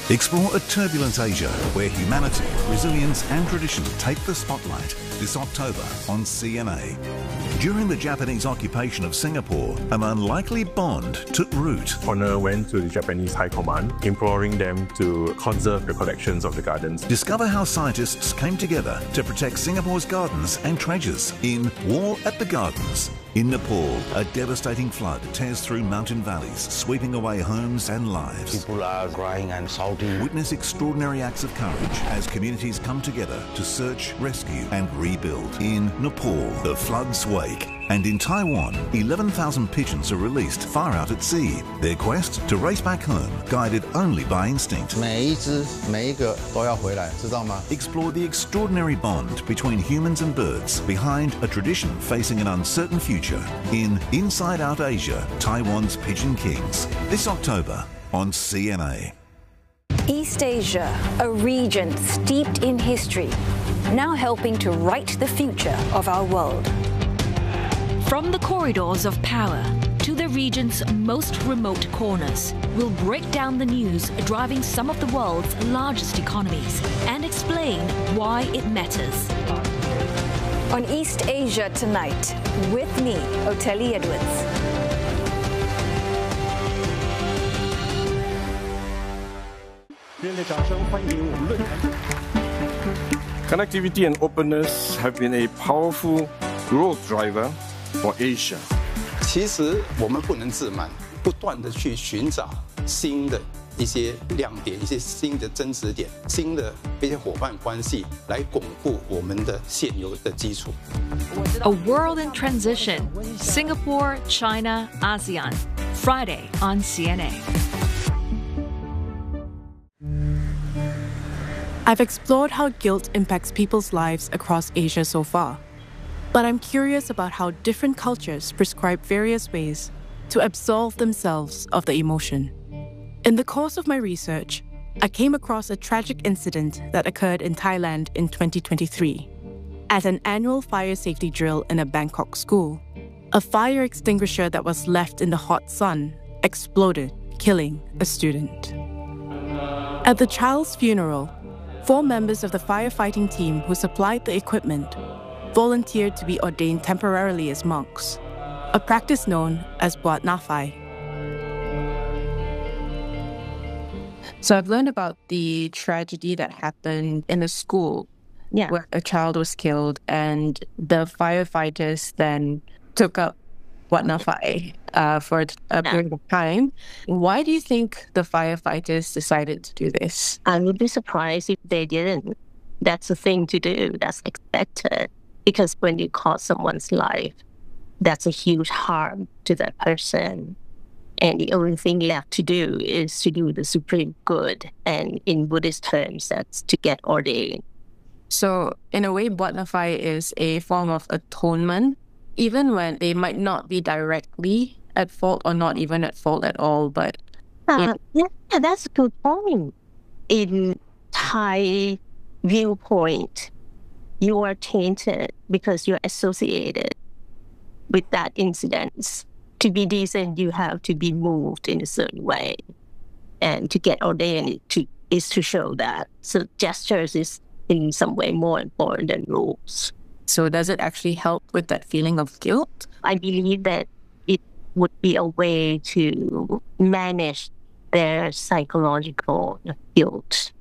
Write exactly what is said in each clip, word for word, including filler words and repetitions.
Explore a turbulent Asia where humanity, resilience and tradition take the spotlight this October on C N A. During the Japanese occupation of Singapore, an unlikely bond took root. Honor went to the Japanese High Command, imploring them to conserve the collections of the gardens. Discover how scientists came together to protect Singapore's gardens and treasures in War at the Gardens. In Nepal, a devastating flood tears through mountain valleys, sweeping away homes and lives. People are crying and shouting. Witness extraordinary acts of courage as communities come together to search, rescue and rebuild. In Nepal, the floods wake. And in Taiwan, eleven thousand pigeons are released far out at sea. Their quest to race back home, guided only by instinct. 每一只每一个都要回来，知道吗？ Explore the extraordinary bond between humans and birds behind a tradition facing an uncertain future in Inside Out Asia, Taiwan's Pigeon Kings. This October on C N A. East Asia, a region steeped in history, now helping to write the future of our world. From the corridors of power to the region's most remote corners, we'll break down the news driving some of the world's largest economies and explain why it matters. On East Asia Tonight, with me, Oteli Edwards. Connectivity and openness have been a powerful growth driver for Asia. 其实我们不能自满，不断的去寻找新的一些亮点、一些新的增值点、新的一些伙伴关系，来巩固我们的现有的基础。 A world in transition. Singapore, China, ASEAN. Friday on C N A. I've explored how guilt impacts people's lives across Asia so far. But I'm curious about how different cultures prescribe various ways to absolve themselves of the emotion. In the course of my research, I came across a tragic incident that occurred in Thailand in twenty twenty-three. At an annual fire safety drill in a Bangkok school, a fire extinguisher that was left in the hot sun exploded, killing a student. At the child's funeral, four members of the firefighting team who supplied the equipment volunteered to be ordained temporarily as monks, a practice known as Buat Nafai. So I've learned about the tragedy that happened in a school yeah. where a child was killed, and the firefighters then took up Buat Nafai uh, for a period of time. Why do you think the firefighters decided to do this? I would be surprised if they didn't. That's the thing to do. That's expected. Because when you cost someone's life, that's a huge harm to that person. And the only thing left to do is to do the supreme good. And in Buddhist terms, that's to get ordained. So in a way, Buat Nafai is a form of atonement, even when they might not be directly at fault or not even at fault at all. But uh, yeah, yeah, that's a good point. In Thai viewpoint, you are tainted because you're associated with that incident. To be decent, you have to be moved in a certain way. And to get ordained to, is to show that. So gestures is in some way more important than rules. So does it actually help with that feeling of guilt? I believe that it would be a way to manage their psychological guilt.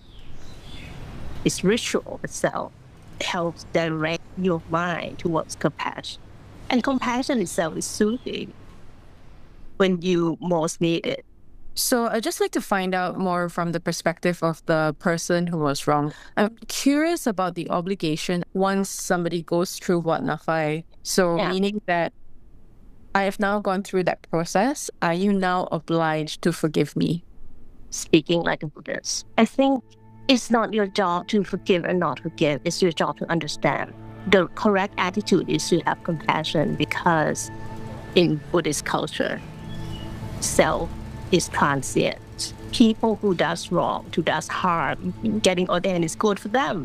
It's ritual itself. Helps direct your mind towards compassion. And compassion itself is soothing when you most need it. So I'd just like to find out more from the perspective of the person who was wrong. I'm curious about the obligation once somebody goes through Buat Nafai. So yeah. Meaning that I have now gone through that process. Are you now obliged to forgive me? Speaking like a Buddhist, I think it's not your job to forgive or not forgive. It's your job to understand. The correct attitude is to have compassion, because in Buddhist culture, self is transient. People who does wrong, who does harm, getting ordained is good for them.